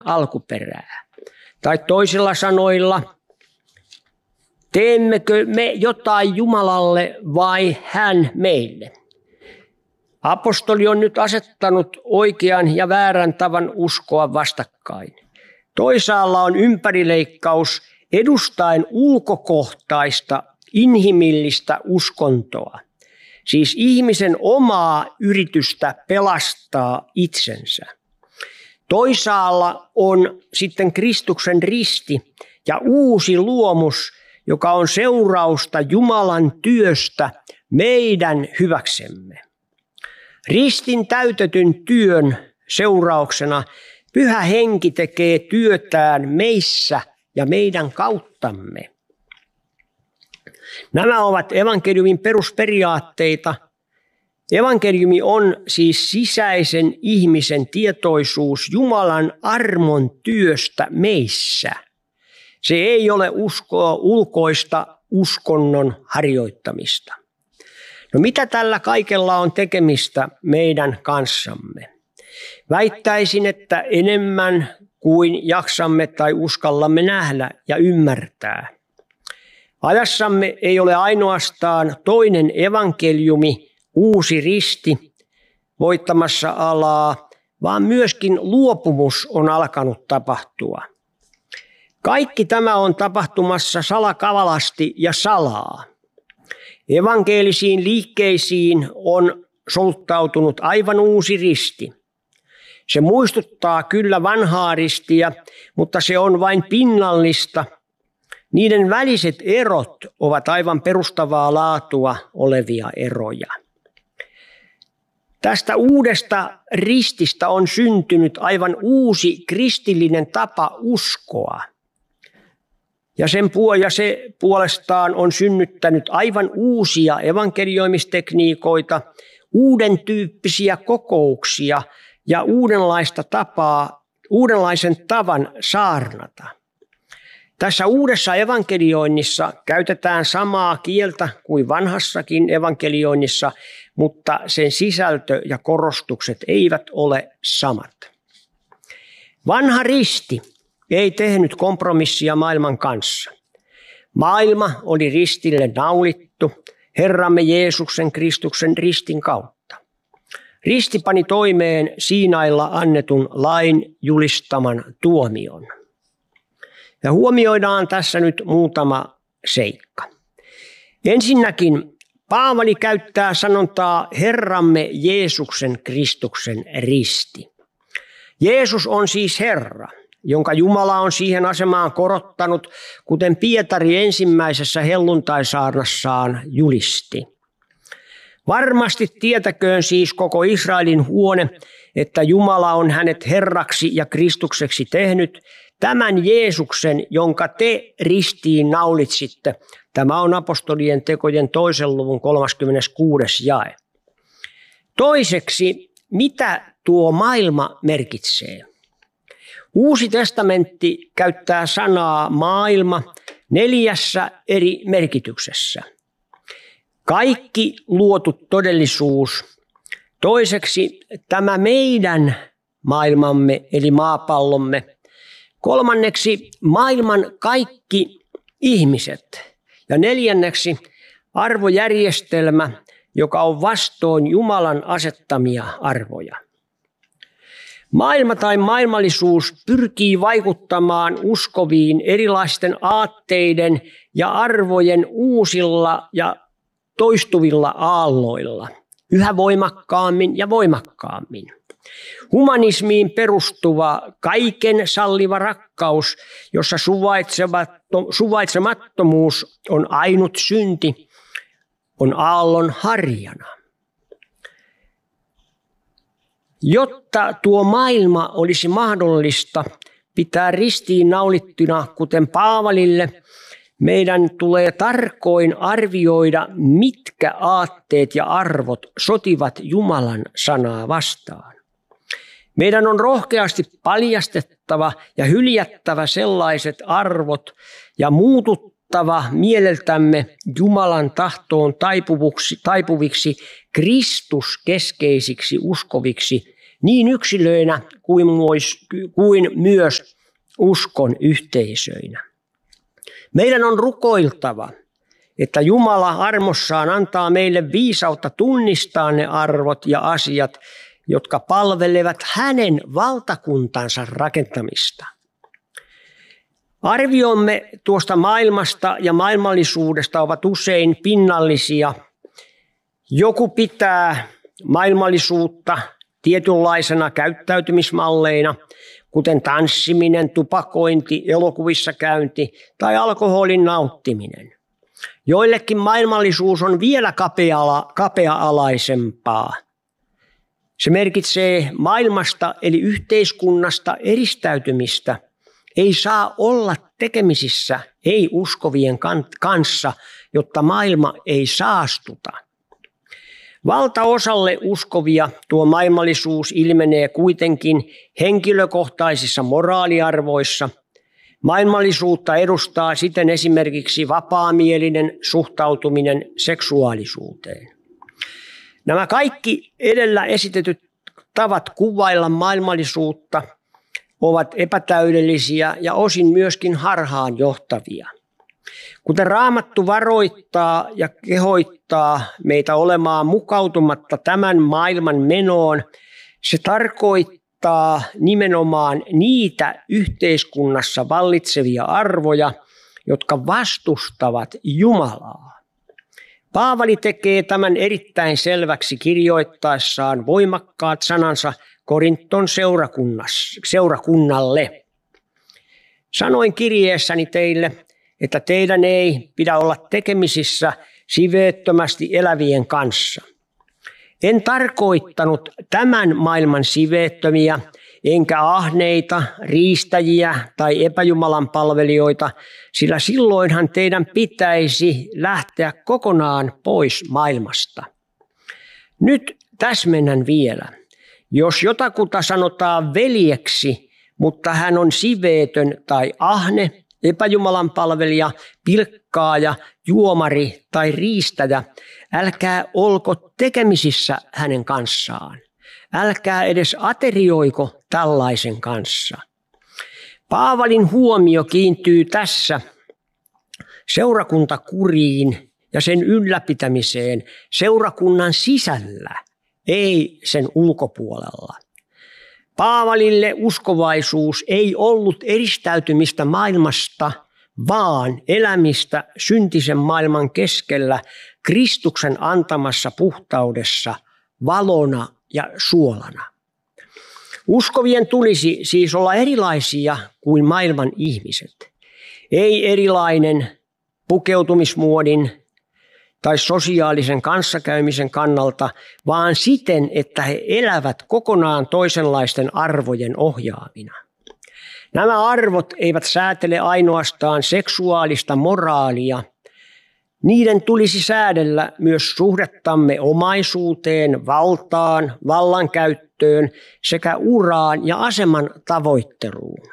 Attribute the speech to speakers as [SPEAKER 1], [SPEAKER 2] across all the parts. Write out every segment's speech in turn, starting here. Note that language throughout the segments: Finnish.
[SPEAKER 1] alkuperää. Tai toisilla sanoilla, teemmekö me jotain Jumalalle vai hän meille? Apostoli on nyt asettanut oikean ja väärän tavan uskoa vastakkain. Toisaalla on ympärileikkaus edustaen ulkokohtaista, inhimillistä uskontoa. Siis ihmisen omaa yritystä pelastaa itsensä. Toisaalla on sitten Kristuksen risti ja uusi luomus, joka on seurausta Jumalan työstä meidän hyväksemme. Ristin täytetyn työn seurauksena Pyhä Henki tekee työtään meissä ja meidän kauttamme. Nämä ovat evankeliumin perusperiaatteita. Evankeliumi on siis sisäisen ihmisen tietoisuus Jumalan armon työstä meissä. Se ei ole uskoa ulkoista uskonnon harjoittamista. No mitä tällä kaikella on tekemistä meidän kanssamme? Väittäisin, että enemmän kuin jaksamme tai uskallamme nähdä ja ymmärtää. Ajassamme ei ole ainoastaan toinen evankeliumi, uusi risti, voittamassa alaa, vaan myöskin luopumus on alkanut tapahtua. Kaikki tämä on tapahtumassa salakavalasti ja salaa. Evankelisiin liikkeisiin on soluttautunut aivan uusi risti. Se muistuttaa kyllä vanhaa ristiä, mutta se on vain pinnallista. Niiden väliset erot ovat aivan perustavaa laatua olevia eroja. Tästä uudesta rististä on syntynyt aivan uusi kristillinen tapa uskoa. Ja se puolestaan on synnyttänyt aivan uusia evankelioimistekniikoita, uuden tyyppisiä kokouksia ja uudenlaisen tavan saarnata. Tässä uudessa evankelioinnissa käytetään samaa kieltä kuin vanhassakin evankelioinnissa, mutta sen sisältö ja korostukset eivät ole samat. Vanha risti ei tehnyt kompromissia maailman kanssa. Maailma oli ristille naulittu Herramme Jeesuksen Kristuksen ristin kautta. Risti pani toimeen Siinailla annetun lain julistaman tuomion. Ja huomioidaan tässä nyt muutama seikka. Ensinnäkin Paavali käyttää sanontaa Herramme Jeesuksen Kristuksen risti. Jeesus on siis Herra, jonka Jumala on siihen asemaan korottanut, kuten Pietari ensimmäisessä helluntaisaarnassaan julisti. Varmasti tietäköön siis koko Israelin huone, että Jumala on hänet Herraksi ja Kristukseksi tehnyt, tämän Jeesuksen, jonka te ristiin naulitsitte. Tämä on apostolien tekojen 2. luvun 36. jae. Toiseksi, mitä tuo maailma merkitsee? Uusi testamentti käyttää sanaa maailma 4 eri merkityksessä. Kaikki luotu todellisuus. Toiseksi tämä meidän maailmamme eli maapallomme. Kolmanneksi maailman kaikki ihmiset. Ja 4. arvojärjestelmä, joka on vastoin Jumalan asettamia arvoja. Maailma tai maailmallisuus pyrkii vaikuttamaan uskoviin erilaisten aatteiden ja arvojen uusilla ja toistuvilla aalloilla, yhä voimakkaammin ja voimakkaammin. Humanismiin perustuva kaiken salliva rakkaus, jossa suvaitsemattomuus on ainut synti, on aallon harjana. Jotta tuo maailma olisi mahdollista pitää ristiin naulittuna, kuten Paavalille, meidän tulee tarkoin arvioida, mitkä aatteet ja arvot sotivat Jumalan sanaa vastaan. Meidän on rohkeasti paljastettava ja hyljättävä sellaiset arvot ja muututtava mieleltämme Jumalan tahtoon taipuviksi Kristuskeskeisiksi uskoviksi, niin yksilöinä kuin myös uskon yhteisöinä. Meidän on rukoiltava, että Jumala armossaan antaa meille viisautta tunnistaa ne arvot ja asiat, jotka palvelevat hänen valtakuntansa rakentamista. Arviomme tuosta maailmasta ja maailmallisuudesta ovat usein pinnallisia. Joku pitää maailmallisuutta tietynlaisena käyttäytymismalleina, kuten tanssiminen, tupakointi, elokuvissa käynti tai alkoholin nauttiminen. Joillekin maailmallisuus on vielä kapea-alaisempaa. Se merkitsee maailmasta eli yhteiskunnasta eristäytymistä. Ei saa olla tekemisissä ei-uskovien kanssa, jotta maailma ei saastuta. Valtaosalle uskovia tuo maailmallisuus ilmenee kuitenkin henkilökohtaisissa moraaliarvoissa. Maailmallisuutta edustaa siten esimerkiksi vapaamielinen suhtautuminen seksuaalisuuteen. Nämä kaikki edellä esitetyt tavat kuvailla maailmallisuutta ovat epätäydellisiä ja osin myöskin harhaanjohtavia. Kuten Raamattu varoittaa ja kehoittaa meitä olemaan mukautumatta tämän maailman menoon, se tarkoittaa nimenomaan niitä yhteiskunnassa vallitsevia arvoja, jotka vastustavat Jumalaa. Paavali tekee tämän erittäin selväksi kirjoittaessaan voimakkaat sanansa Korinton seurakunnalle. Sanoin kirjeessäni teille, että teidän ei pidä olla tekemisissä siveettömästi elävien kanssa. En tarkoittanut tämän maailman siveettömiä, enkä ahneita, riistäjiä tai epäjumalan palvelijoita, sillä silloinhan teidän pitäisi lähteä kokonaan pois maailmasta. Nyt täsmennän vielä. Jos jotakuta sanotaan veljeksi, mutta hän on siveetön tai ahne, epäjumalan palvelija, pilkkaaja, juomari tai riistäjä, älkää olko tekemisissä hänen kanssaan. Älkää edes aterioiko tällaisen kanssa. Paavalin huomio kiintyy tässä seurakuntakuriin ja sen ylläpitämiseen seurakunnan sisällä, ei sen ulkopuolella. Paavalille uskovaisuus ei ollut eristäytymistä maailmasta, vaan elämistä syntisen maailman keskellä Kristuksen antamassa puhtaudessa, valona ja suolana. Uskovien tulisi siis olla erilaisia kuin maailman ihmiset. Ei erilainen pukeutumismuodin tai sosiaalisen kanssakäymisen kannalta, vaan siten, että he elävät kokonaan toisenlaisten arvojen ohjaamina. Nämä arvot eivät säätele ainoastaan seksuaalista moraalia. Niiden tulisi säädellä myös suhdettamme omaisuuteen, valtaan, vallankäyttöön sekä uraan ja aseman tavoitteluun.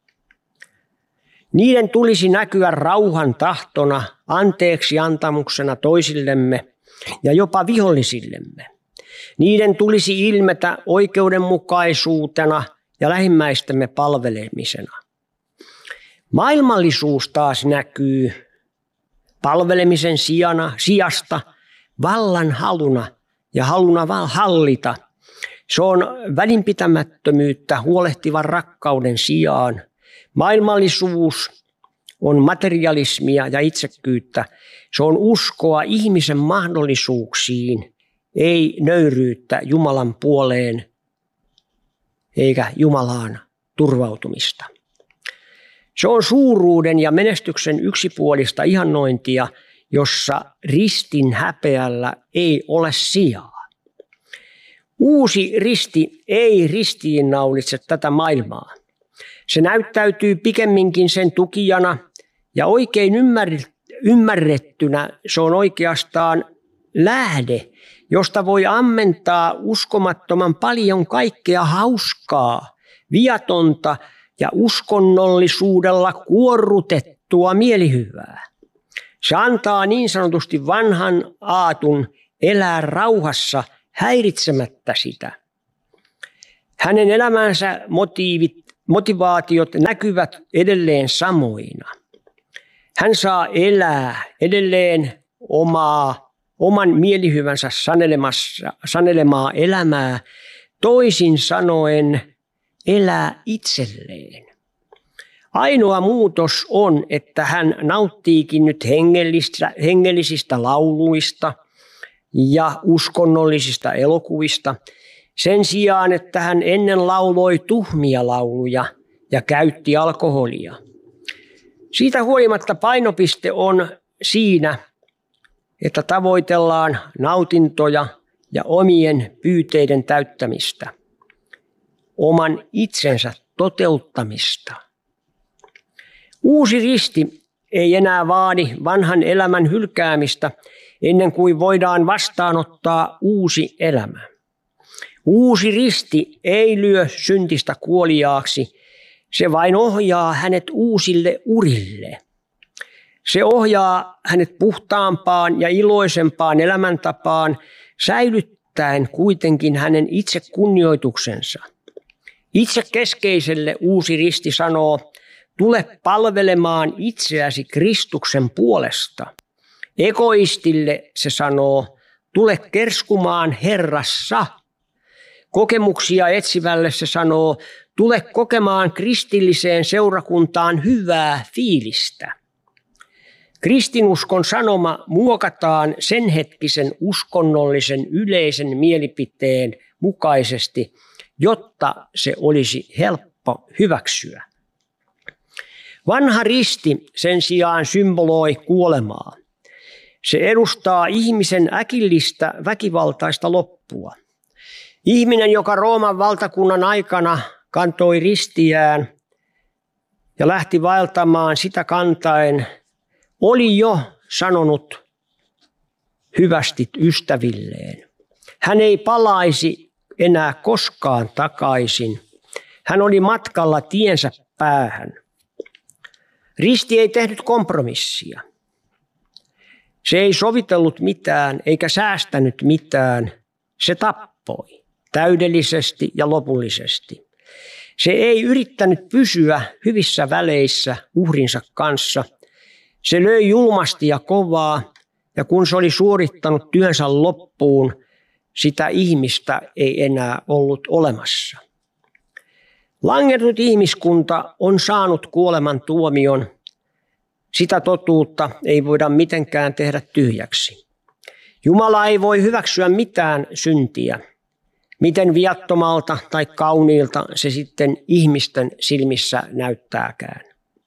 [SPEAKER 1] Niiden tulisi näkyä rauhan tahtona, anteeksiantamuksena toisillemme ja jopa vihollisillemme. Niiden tulisi ilmetä oikeudenmukaisuutena ja lähimmäistemme palvelemisena. Maailmallisuus taas näkyy palvelemisen sijasta vallan haluna ja haluna hallita. Se on välinpitämättömyyttä huolehtivan rakkauden sijaan. Maailmallisuus on materialismia ja itsekkyyttä. Se on uskoa ihmisen mahdollisuuksiin, ei nöyryyttä Jumalan puoleen eikä Jumalaan turvautumista. Se on suuruuden ja menestyksen yksipuolista ihannointia, jossa ristin häpeällä ei ole sijaa. Uusi risti ei ristiinnaulitse tätä maailmaa. Se näyttäytyy pikemminkin sen tukijana ja oikein ymmärrettynä se on oikeastaan lähde, josta voi ammentaa uskomattoman paljon kaikkea hauskaa, viatonta ja uskonnollisuudella kuorrutettua mielihyvää. Se antaa niin sanotusti vanhan aatun elää rauhassa häiritsemättä sitä. Hänen elämänsä motivaatiot näkyvät edelleen samoina. Hän saa elää edelleen oman mielihyvänsä sanelemaa elämää, toisin sanoen elää itselleen. Ainoa muutos on, että hän nauttiikin nyt hengellisistä lauluista ja uskonnollisista elokuvista, sen sijaan, että hän ennen lauloi tuhmia lauluja ja käytti alkoholia. Siitä huolimatta painopiste on siinä, että tavoitellaan nautintoja ja omien pyyteiden täyttämistä, oman itsensä toteuttamista. Uusi risti ei enää vaadi vanhan elämän hylkäämistä ennen kuin voidaan vastaanottaa uusi elämä. Uusi risti ei lyö syntistä kuoliaaksi, se vain ohjaa hänet uusille urille. Se ohjaa hänet puhtaampaan ja iloisempaan elämäntapaan, säilyttäen kuitenkin hänen itsekunnioituksensa. Itsekeskeiselle uusi risti sanoo, tule palvelemaan itseäsi Kristuksen puolesta. Egoistille se sanoo, tule kerskumaan Herrassa. Kokemuksia etsivälle se sanoo, tule kokemaan kristilliseen seurakuntaan hyvää fiilistä. Kristinuskon sanoma muokataan sen hetkisen uskonnollisen yleisen mielipiteen mukaisesti, jotta se olisi helppo hyväksyä. Vanha risti sen sijaan symboloi kuolemaa. Se edustaa ihmisen äkillistä väkivaltaista loppua. Ihminen, joka Rooman valtakunnan aikana kantoi ristiään ja lähti vaeltamaan sitä kantaen, oli jo sanonut hyvästit ystävilleen. Hän ei palaisi enää koskaan takaisin. Hän oli matkalla tiensä päähän. Risti ei tehnyt kompromissia. Se ei sovitellut mitään eikä säästänyt mitään. Se tappoi täydellisesti ja lopullisesti. Se ei yrittänyt pysyä hyvissä väleissä uhrinsa kanssa. Se löi julmasti ja kovaa, ja kun se oli suorittanut työnsä loppuun, sitä ihmistä ei enää ollut olemassa. Langetut ihmiskunta on saanut kuoleman tuomion. Sitä totuutta ei voida mitenkään tehdä tyhjäksi. Jumala ei voi hyväksyä mitään syntiä. Miten viattomalta tai kauniilta se sitten ihmisten silmissä näyttääkään.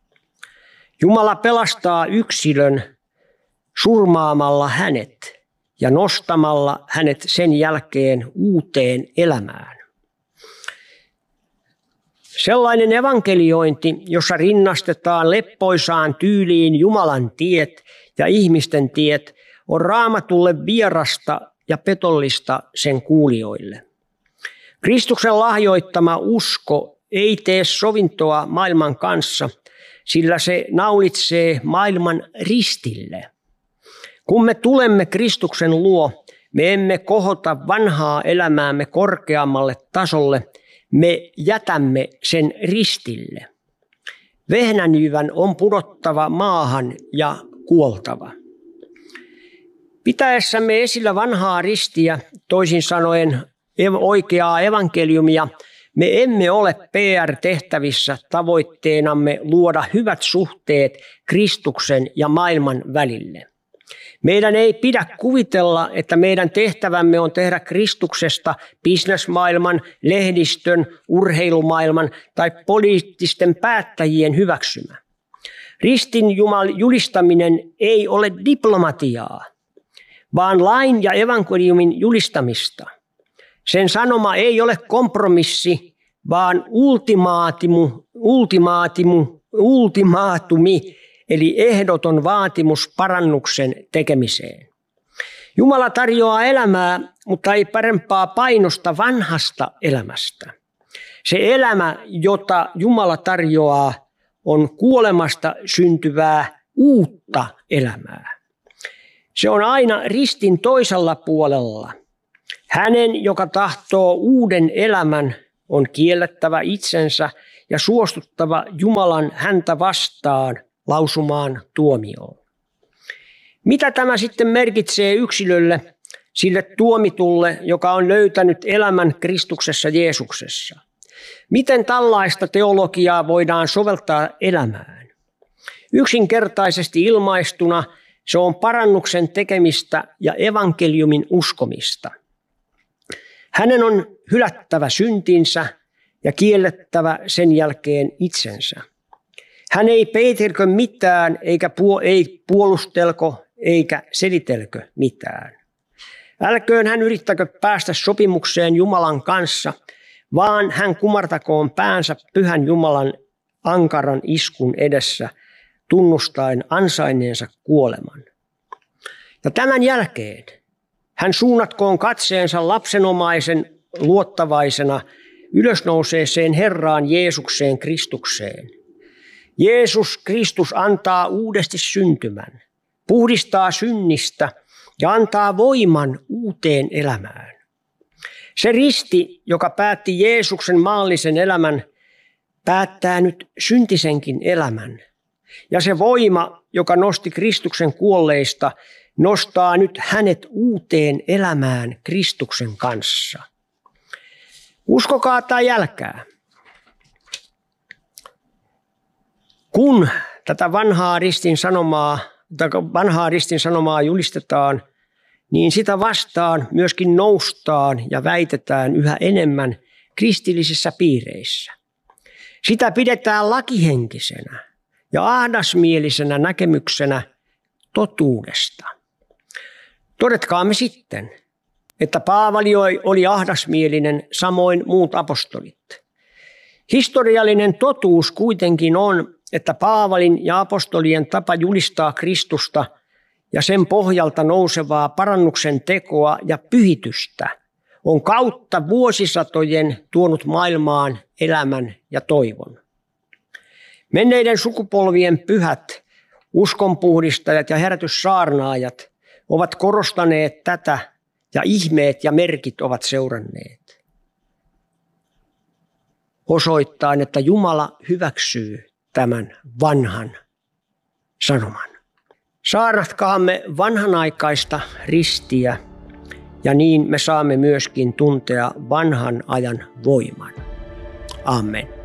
[SPEAKER 1] Jumala pelastaa yksilön surmaamalla hänet ja nostamalla hänet sen jälkeen uuteen elämään. Sellainen evankeliointi, jossa rinnastetaan leppoisaan tyyliin Jumalan tiet ja ihmisten tiet, on Raamatulle vierasta ja petollista sen kuulijoille. Kristuksen lahjoittama usko ei tee sovintoa maailman kanssa, sillä se naulitsee maailman ristille. Kun me tulemme Kristuksen luo, me emme kohota vanhaa elämäämme korkeammalle tasolle, me jätämme sen ristille. Vehnänjyvän on pudottava maahan ja kuoltava. Pitäessämme esillä vanhaa ristiä, toisin sanoen oikeaa evankeliumia, me emme ole PR-tehtävissä tavoitteenamme luoda hyvät suhteet Kristuksen ja maailman välille. Meidän ei pidä kuvitella, että meidän tehtävämme on tehdä Kristuksesta bisnesmaailman, lehdistön, urheilumaailman tai poliittisten päättäjien hyväksymä. Ristin julistaminen ei ole diplomatiaa, vaan lain ja evankeliumin julistamista. Sen sanoma ei ole kompromissi, vaan ultimaatumi, eli ehdoton vaatimus parannuksen tekemiseen. Jumala tarjoaa elämää, mutta ei parempaa painosta vanhasta elämästä. Se elämä, jota Jumala tarjoaa, on kuolemasta syntyvää uutta elämää. Se on aina ristin toisella puolella. Hänen, joka tahtoo uuden elämän on kiellettävä itsensä ja suostuttava Jumalan häntä vastaan lausumaan tuomioon. Mitä tämä sitten merkitsee yksilölle, sille tuomitulle, joka on löytänyt elämän Kristuksessa Jeesuksessa? Miten tällaista teologiaa voidaan soveltaa elämään? Yksinkertaisesti ilmaistuna se on parannuksen tekemistä ja evankeliumin uskomista. Hänen on hylättävä syntinsä ja kiellettävä sen jälkeen itsensä. Hän ei peitelkö mitään, ei puolustelko eikä selitelkö mitään. Älköön hän yrittäkö päästä sopimukseen Jumalan kanssa, vaan hän kumartakoon päänsä pyhän Jumalan ankaran iskun edessä, tunnustaen ansainneensa kuoleman. Ja tämän jälkeen hän suunnatkoon katseensa lapsenomaisen luottavaisena ylösnouseeseen Herraan Jeesukseen Kristukseen. Jeesus Kristus antaa uudesti syntymän, puhdistaa synnistä ja antaa voiman uuteen elämään. Se risti, joka päätti Jeesuksen maallisen elämän, päättää nyt syntisenkin elämän. Ja se voima, joka nosti Kristuksen kuolleista, nostaa nyt hänet uuteen elämään Kristuksen kanssa. Uskokaa tai älkää. Kun tätä vanhaa ristin sanomaa julistetaan, niin sitä vastaan myöskin noustaan ja väitetään yhä enemmän kristillisissä piireissä. Sitä pidetään lakihenkisenä ja ahdasmielisenä näkemyksenä totuudesta. Todetkaamme sitten, että Paavali oli ahdasmielinen, samoin muut apostolit. Historiallinen totuus kuitenkin on, että Paavalin ja apostolien tapa julistaa Kristusta ja sen pohjalta nousevaa parannuksen tekoa ja pyhitystä on kautta vuosisatojen tuonut maailmaan elämän ja toivon. Menneiden sukupolvien pyhät, uskonpuhdistajat ja herätyssaarnaajat ovat korostaneet tätä ja ihmeet ja merkit ovat seuranneet. Osoittain, että Jumala hyväksyy tämän vanhan sanoman. Saarnatkaamme vanhanaikaista ristiä ja niin me saamme myöskin tuntea vanhan ajan voiman. Amen.